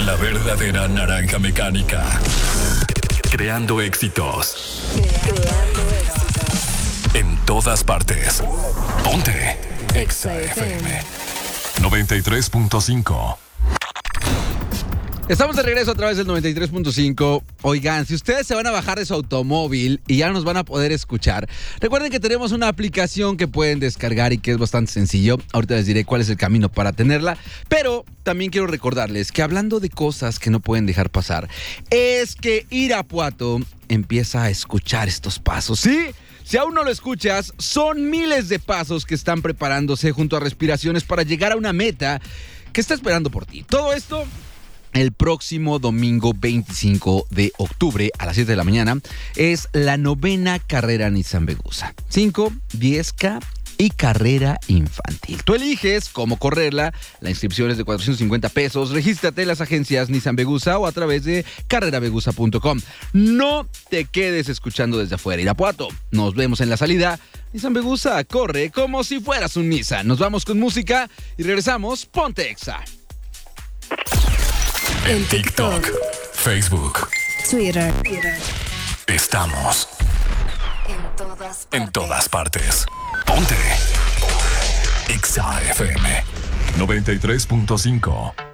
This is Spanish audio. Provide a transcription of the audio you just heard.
La verdadera naranja mecánica. Creando éxitos. En todas partes. Ponte. Exa FM 93.5. Estamos de regreso a través del 93.5. Oigan, si ustedes se van a bajar de su automóvil y ya nos van a poder escuchar, recuerden que tenemos una aplicación que pueden descargar y que es bastante sencillo. Ahorita les diré cuál es el camino para tenerla, pero también quiero recordarles que hablando de cosas que no pueden dejar pasar, es que Irapuato empieza a escuchar estos pasos, ¿sí? Si aún no lo escuchas, son miles de pasos que están preparándose junto a respiraciones para llegar a una meta que está esperando por ti. Todo esto el próximo domingo 25 de octubre a las 7 de la mañana es la 9ª carrera Nissan Vegusa. 5, 10K y carrera infantil. Tú eliges cómo correrla. La inscripción es de 450 pesos. Regístrate en las agencias Nissan Vegusa o a través de carreravegusa.com. No te quedes escuchando desde afuera, Irapuato. Nos vemos en la salida. Nissan Vegusa, corre como si fueras un Nissan. Nos vamos con música y regresamos. Ponte Exa. En TikTok, Facebook, Twitter. Estamos En todas partes. Ponte. Exa FM 93.5.